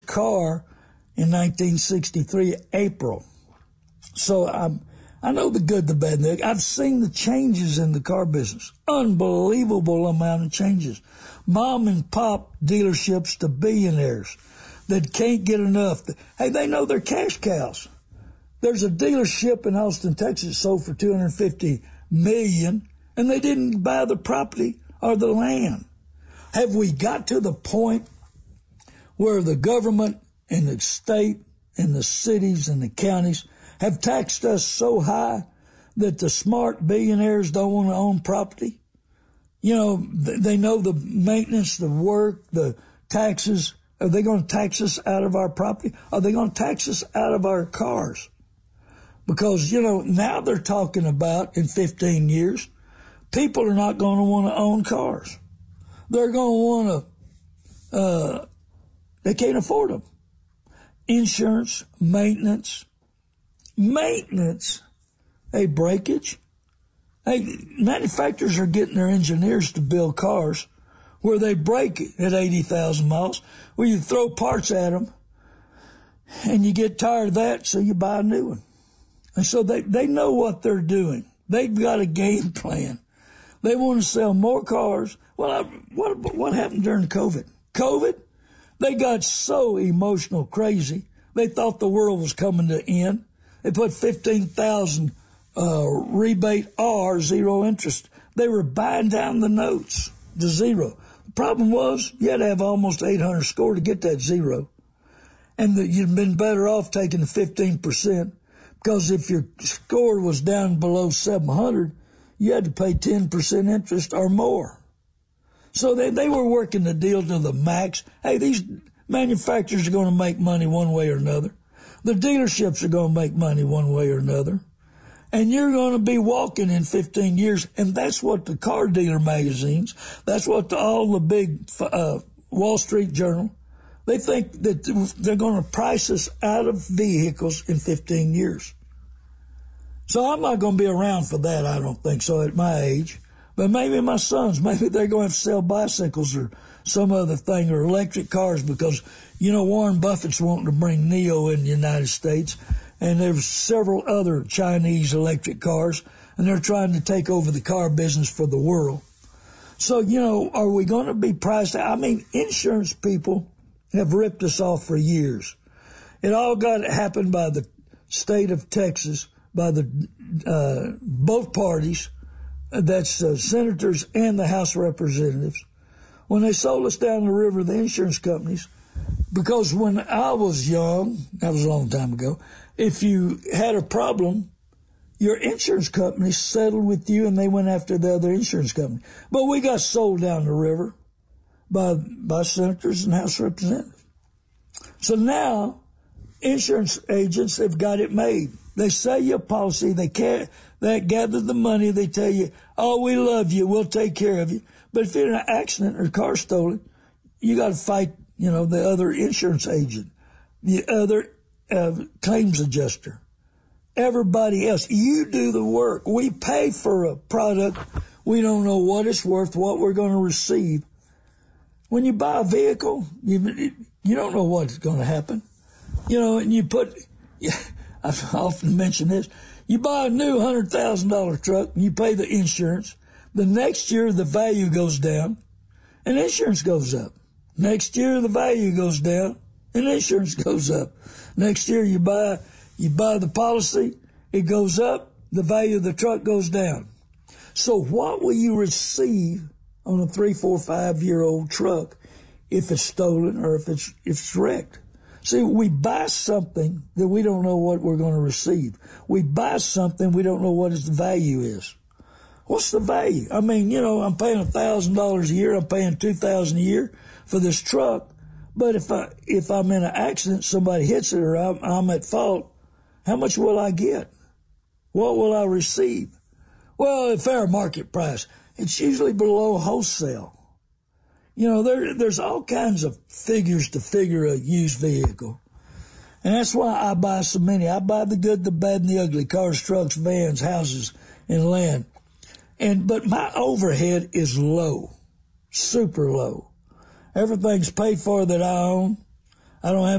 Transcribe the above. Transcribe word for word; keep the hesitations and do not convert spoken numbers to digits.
car in nineteen sixty-three, April. So I'm, I know the good, the bad, and the ugly. I've seen the changes in the car business. Unbelievable amount of changes. Mom and pop dealerships to billionaires that can't get enough. Hey, they know they're cash cows. There's a dealership in Austin, Texas, sold for two hundred fifty million dollars, and they didn't buy the property or the land. Have we got to the point where the government and the state and the cities and the counties have taxed us so high that the smart billionaires don't want to own property? You know, they know the maintenance, the work, the taxes. Are they going to tax us out of our property? Are they going to tax us out of our cars? Because, you know, now they're talking about in fifteen years, people are not going to want to own cars. They're going to want to, uh, they can't afford them. Insurance, maintenance, maintenance, hey, breakage. Hey, manufacturers are getting their engineers to build cars where they break it at eighty thousand miles, where you throw parts at them and you get tired of that, so you buy a new one. And so they, they know what they're doing. They've got a game plan. They want to sell more cars. Well, I, what, what happened during COVID? COVID, they got so emotional crazy, they thought the world was coming to end. They put fifteen thousand uh, rebate R, zero interest. They were buying down the notes to zero. The problem was you had to have almost eight hundred score to get that zero. And the, you'd been better off taking the fifteen percent, because if your score was down below seven hundred, you had to pay ten percent interest or more. So they, they were working the deal to the max. Hey, these manufacturers are going to make money one way or another. The dealerships are going to make money one way or another. And you're going to be walking in fifteen years. And that's what the car dealer magazines, that's what the, all the big uh, Wall Street Journal, they think that they're going to price us out of vehicles in fifteen years. So I'm not going to be around for that, I don't think so, at my age. But maybe my sons, maybe they're going to have to sell bicycles or some other thing, or electric cars, because, you know, Warren Buffett's wanting to bring N I O in the United States, and there's several other Chinese electric cars, and they're trying to take over the car business for the world. So, you know, are we going to be priced out? I mean, insurance people have ripped us off for years. It all got happened by the state of Texas, by the uh, both parties, that's uh, senators and the House of Representatives, when they sold us down the river, the insurance companies. Because when I was young, that was a long time ago, if you had a problem, your insurance company settled with you and they went after the other insurance company. But we got sold down the river by by senators and House Representatives. So now insurance agents have got it made. They sell you a policy, they can't, they gather the money, they tell you, oh, we love you, we'll take care of you. But if you're in an accident or a car stolen, you got to fight, you know, the other insurance agent, the other uh, claims adjuster, everybody else. You do the work. We pay for a product. We don't know what it's worth, what we're going to receive. When you buy a vehicle, you, you don't know what's going to happen. You know, and you put, I've often mentioned this, you buy a new one hundred thousand dollars truck and you pay the insurance. The next year, the value goes down and insurance goes up. Next year, the value goes down and insurance goes up. Next year, you buy, you buy the policy, it goes up, the value of the truck goes down. So what will you receive on a three, four, five-year-old truck if it's stolen or if it's, if it's wrecked? See, we buy something that we don't know what we're going to receive. We buy something we don't know what its value is. What's the value? I mean, you know, I'm paying one thousand dollars a year. I'm paying two thousand dollars a year for this truck. But if I, if I'm in an accident, somebody hits it or I'm, I'm at fault, how much will I get? What will I receive? Well, at fair market price, it's usually below wholesale. You know, there, there's all kinds of figures to figure a used vehicle. And that's why I buy so many. I buy the good, the bad, and the ugly, cars, trucks, vans, houses, and land. And, but my overhead is low, super low. Everything's paid for that I own. I don't have